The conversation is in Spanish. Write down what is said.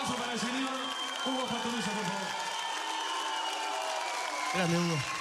aplauso para el señor Hugo Fattoruso, por favor. Grande, Hugo.